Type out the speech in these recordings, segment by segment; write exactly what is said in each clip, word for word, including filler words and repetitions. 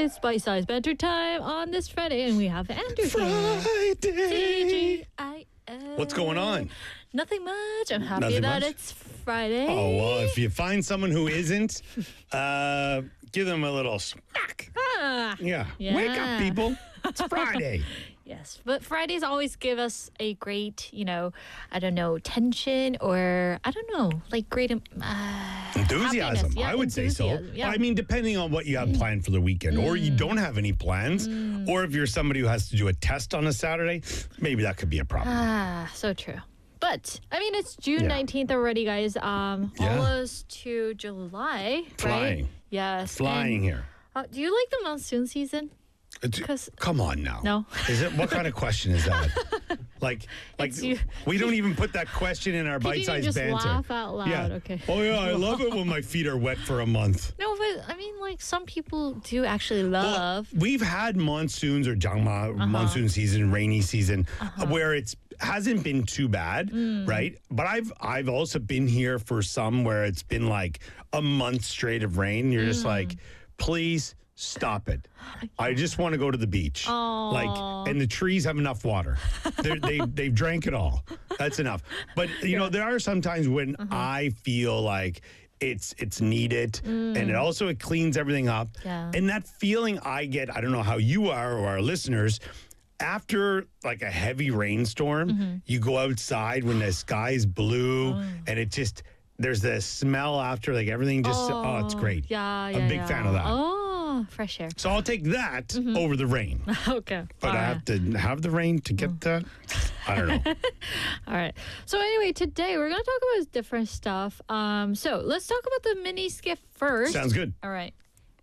It's bite-sized banter time on this Friday, and we have Andrew here. Friday. T G I L. What's going on? Nothing much. I'm happy Nothing that much? it's Friday. Oh, well, if you find someone who isn't, uh, give them a little smack. Ah, Yeah. Yeah. Wake up, people. It's Friday. yes, but Fridays always give us a great, you know, I don't know, tension or, I don't know, like great um, uh, Enthusiasm, happiness. Yeah, I would say so. enthusiasm, yeah. I mean, depending on what you have planned for the weekend, or you don't have any plans, or if you're somebody who has to do a test on a Saturday, maybe that could be a problem. Ah, so true. But I mean, it's June Yeah. nineteenth already, guys. Um, Yeah. almost to July, right? Flying. Yes. Flying And, here. uh, do you like the monsoon season? It's- 'Cause- Come on now. No. Is it? What kind of question is that? Like, like It's you- we don't even put that question in our Can you bite-sized just banter. laugh out loud? Yeah. Okay. Oh yeah, I love it when my feet are wet for a month. No, but I mean, like some people do actually Well, love. we've had monsoons or jangma monsoon season, rainy season, uh, where it's hasn't been too bad, right? But I've I've also been here for some where it's been like a month straight of rain. You're just like, please stop it. I just want to go to the beach. Like, and the trees have enough water. They're, they they've drank it all. That's enough. But you know, there are some times when I feel like it's it's needed, and it also it cleans everything up. Yeah. And that feeling I get, I don't know how you are or our listeners. After like a heavy rainstorm, you go outside when the sky is blue, and it just there's this smell after, like everything just oh, it's great. Yeah, I'm yeah. a big yeah. fan of that. Oh, fresh air. So I'll take that over the rain. Okay. But All I right. have to have the rain to get that. I don't know. All right. So anyway, today we're gonna talk about different stuff. Um, so let's talk about the mini skiff first. Sounds good. All right.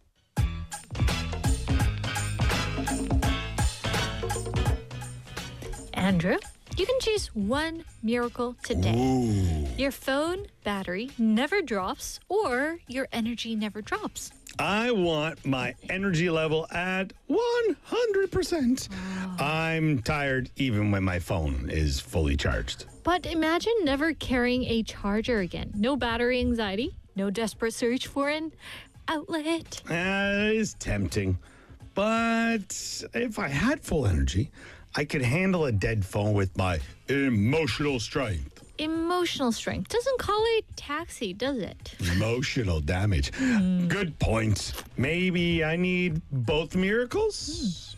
Andrew, you can choose one miracle today. Ooh. Your phone battery never drops or your energy never drops. I want my energy level at one hundred percent. I'm tired even when my phone is fully charged. But imagine never carrying a charger again. No battery anxiety, no desperate search for an outlet. Uh, it's tempting. But if I had full energy, I could handle a dead phone with my emotional strength. Emotional strength doesn't call a taxi, does it? Emotional damage. Good point. Maybe I need both miracles?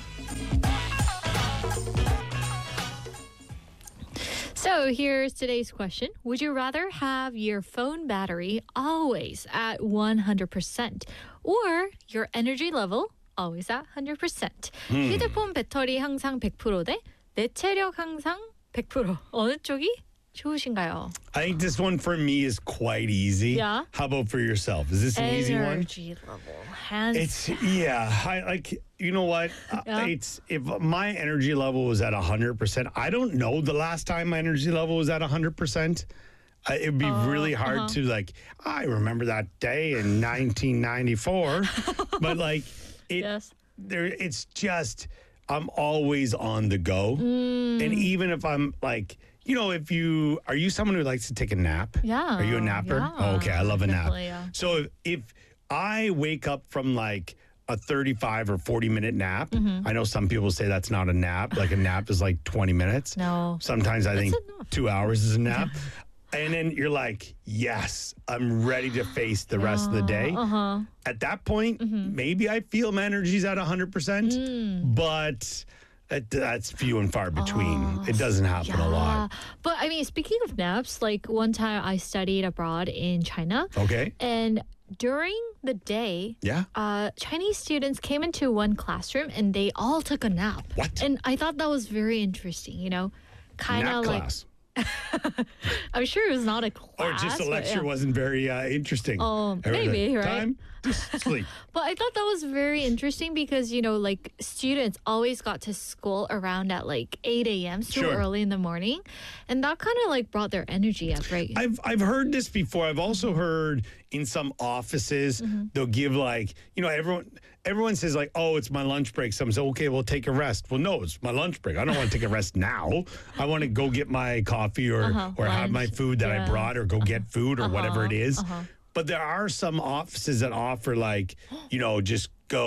So here's today's question. Would you rather have your phone battery always at one hundred percent or your energy level always at one hundred percent? 휴대폰 배터리 항상 백 퍼센트 대 내 체력 항상 백 퍼센트. 어느 쪽이 좋으신가요? I think this one for me is quite easy. Yeah. How about for yourself? Is this an easy one? Energy level. Hands It's yeah. I like you know what? Uh, Yeah. It's if my energy level was at a hundred percent. I don't know the last time my energy level was at a hundred percent. Uh, it'd be really hard uh-huh. to like. I remember that day in nineteen ninety-four, but like it. Yes. There, it's just I'm always on the go, Mm. and even if I'm like. You know, if you are you someone who likes to take a nap? Yeah, Are you a napper? yeah, Oh, okay, I love a nap. definitely, yeah. So if, if I wake up from like a thirty-five or forty minute nap, Mm-hmm. I know some people say that's not a nap. Like a nap is like twenty minutes. No. Sometimes I think enough. two hours is a nap. And then you're like, yes, I'm ready to face the rest of the day. Uh-huh. At that point, Mm-hmm. maybe I feel my energy's at one hundred percent, Mm. but that, that's few and far between. It doesn't happen a lot. Yeah. But I mean, speaking of naps, like one time I studied abroad in China, Okay? and during the day, Yeah? uh, Chinese students came into one classroom and they all took a nap. What? And I thought that was very interesting, you know? Kind Nap of like, class. I'm sure it was not a class. Or just the but lecture yeah. wasn't very uh, interesting. Oh, Everything. maybe, right? Time to sleep. But I thought that was very interesting because, you know, like students always got to school around at like eight a.m. so Sure. early in the morning. And that kind of like brought their energy up, right? I've I've heard this before. I've also heard in some offices they'll give like you know everyone everyone says like oh it's my lunch break. Some say okay we'll take a rest. Well no it's my lunch break. I don't want to take a rest now. I want to go get my coffee or Uh-huh, or have my lunch. food that Yeah. I brought or go get food or whatever it is. uh-huh. But there are some offices that offer like you know just go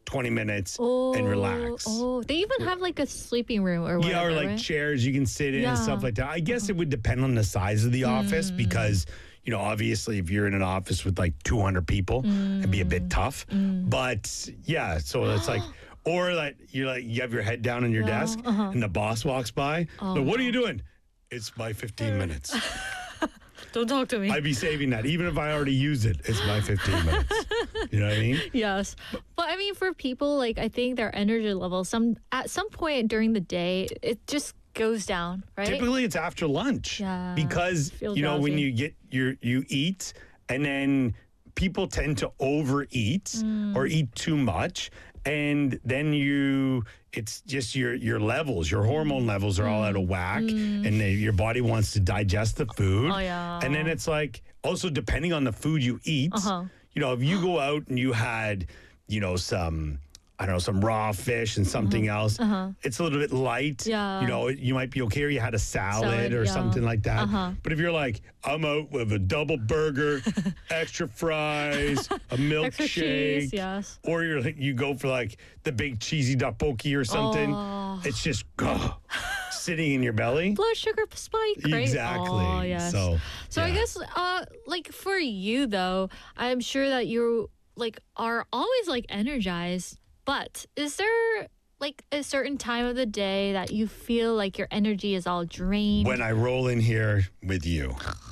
twenty minutes Oh, and relax. Oh, they even have like a sleeping room or whatever. Yeah, or like right? chairs you can sit in and Yeah. stuff like that. I guess it would depend on the size of the office Mm. because, you know, obviously if you're in an office with like two hundred people, it'd be a bit tough. Mm. But yeah, so it's like, or like you're like, you have your head down on your Yeah, desk uh-huh. and the boss walks by. Oh, So what are you doing? It's my fifteen minutes. Don't talk to me. I'd be saving that. Even if I already used it, it's my fifteen minutes. You know what I mean? Yes. But I mean, for people, like, I think their energy level, some at some point during the day, it just goes down, right? Typically, it's after lunch. Yeah, Because, feel you know, when drowsy. you get your, you eat and then people tend to overeat Mm. or eat too much. And then you, it's just your your levels, your hormone levels are all out of whack, and they, your body wants to digest the food. Mm. Oh, yeah. And then it's like, also depending on the food you eat, Uh-huh. you know, if you go out and you had, you know, some, I don't know, some raw fish and something else, it's a little bit light. Uh-huh. Yeah. You know, you might be okay, or you had a salad, Salad, or yeah. something like that. Uh-huh. But if you're like, I'm out with a double burger, extra fries, a Extra cheese, milkshake, yes. or you're like, you go for like the big cheesy tteokbokki or something, Oh. it's just ugh, sitting in your belly. Blood sugar spike, right? Exactly. Oh, yes. So, So I yeah. guess, uh, like for you though, I'm sure that you like are always like energized. But is there like a certain time of the day that you feel like your energy is all drained? When I roll in here with you.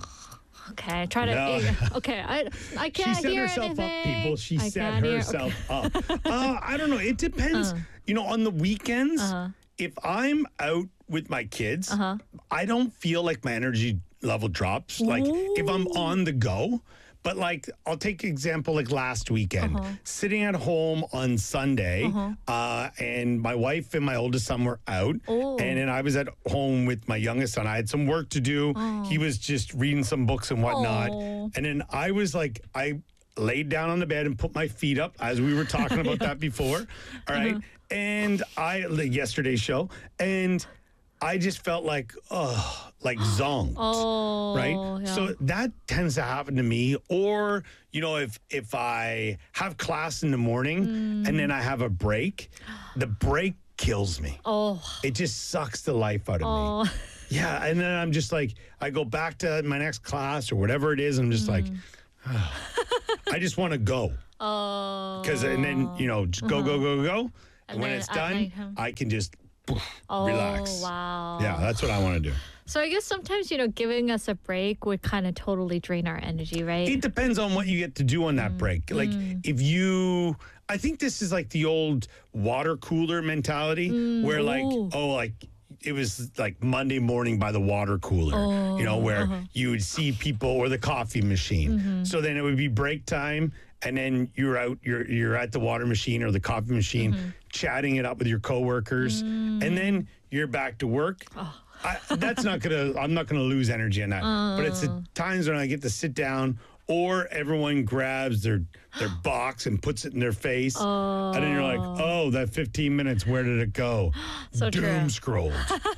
Okay, try to. No. Okay, I I She can't set hear herself anything. up, people. She I set can't hear- herself up. Uh, I don't know. It depends. You know, on the weekends, Uh-huh. if I'm out with my kids, Uh-huh. I don't feel like my energy level drops. Like if I'm on the go. But like, I'll take example like last weekend, Uh-huh. sitting at home on Sunday, uh, and my wife and my oldest son were out, Oh. and then I was at home with my youngest son. I had some work to do. He was just reading some books and whatnot, Oh. and then I was like, I laid down on the bed and put my feet up, as we were talking about that before. All right, and I like yesterday's show, and I just felt like, oh, like zonked. Oh, Right. yeah. So that tends to happen to me. Or, you know, if if I have class in the morning Mm. and then I have a break, the break kills me. Oh, It just sucks the life out of me. oh, Yeah. And then I'm just like, I go back to my next class or whatever it is. I'm just like, I just want to go. oh. Because, and then, you know, just go, go, go, go. And, And when then it's at done, night, huh? I can just poof, Oh, relax. wow. Yeah. That's what I want to do. So I guess sometimes, you know, giving us a break would kind of totally drain our energy, right? It depends on what you get to do on that Mm. break. Like if you, I think this is like the old water cooler mentality where like, ooh. oh, like it was like Monday morning by the water cooler, you know, where you would see people or the coffee machine. So then it would be break time. And then you're out, you're you're at the water machine or the coffee machine, chatting it up with your coworkers, and then you're back to work. I, that's not gonna. I'm not gonna lose energy on that. But it's the times when I get to sit down, or everyone grabs their their box and puts it in their face, and then you're like, "Oh, that fifteen minutes. Where did it go? So true. Doom scrolled."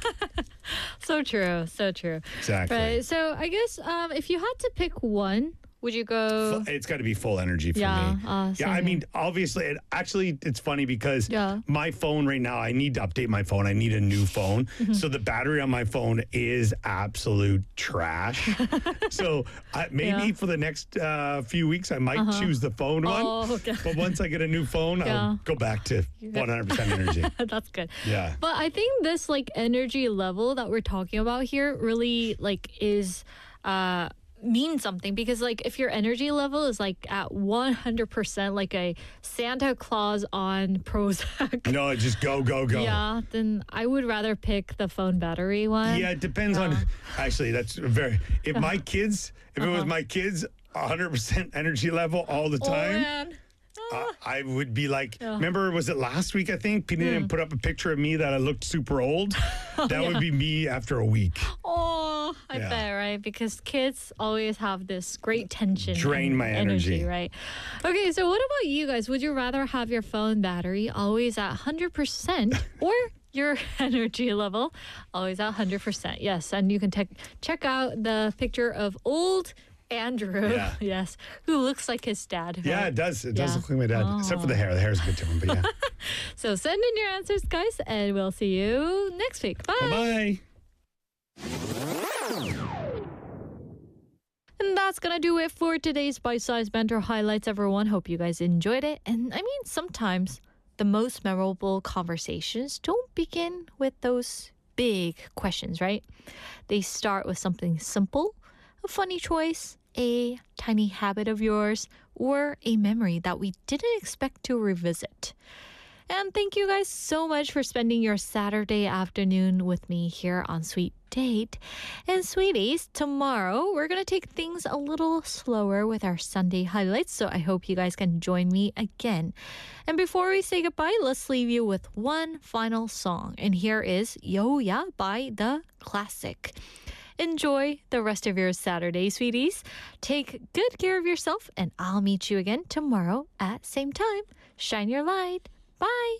So true. So true. Exactly. Right. So I guess um, if you had to pick one, would you go? It's got to be full energy for Yeah, me. uh, yeah, same I here. mean, obviously, it, actually, it's funny because Yeah. my phone right now, I need to update my phone. I need a new phone. Mm-hmm. So the battery on my phone is absolute trash. so I, maybe Yeah. Uh-huh. for the next uh, few weeks, I might choose the phone one. Oh, okay. But once I get a new phone, Yeah. I'll go back to one hundred percent energy. That's good. Yeah. But I think this like energy level that we're talking about here really like is uh mean something because like if your energy level is like at one hundred percent like a Santa Claus on Prozac. No, just go, go, go. Yeah, then I would rather pick the phone battery one. Yeah, it depends on. Actually, that's very. If my kids, if it was my kids, one hundred percent energy level all the Oh, time, man. uh, I would be like. Remember, was it last week? I think Pina didn't put up a picture of me that I looked super old. That would be me after a week. Oh, I Yeah. bet, right? Because kids always have this great tension. Drain and my energy. right? Okay, so what about you guys? Would you rather have your phone battery always at one hundred percent or your energy level always at one hundred percent? Yes, and you can te- check out the picture of old Andrew. Yeah. Yes. Who looks like his dad. Yeah, right? it does. It does Yeah. look like my dad, except for the hair. The hair is good to him, but yeah. So send in your answers, guys, and we'll see you next week. Bye. Bye. And that's going to do it for today's bite-sized banter highlights, everyone. Hope you guys enjoyed it. And I mean, sometimes the most memorable conversations don't begin with those big questions, right? They start with something simple, a funny choice, a tiny habit of yours, or a memory that we didn't expect to revisit. And thank you guys so much for spending your Saturday afternoon with me here on Sweet Date. And sweeties, tomorrow we're going to take things a little slower with our Sunday highlights, so I hope you guys can join me again. And before we say goodbye, let's leave you with one final song. And here is Yo-Ya by The Classic. Enjoy the rest of your Saturday, sweeties. Take good care of yourself, and I'll meet you again tomorrow at same time. Shine your light. Bye.